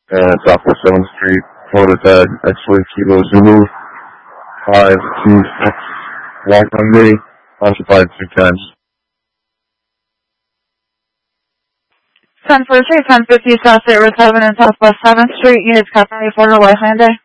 and Southwest 7th Street, Florida tag, X-Ray Kilo Zulu, 526, Walk on me, occupied 2 times. 10 for 1050 South State Road 7 and Southwest 7th Street, units copy, Florida White Hyundai.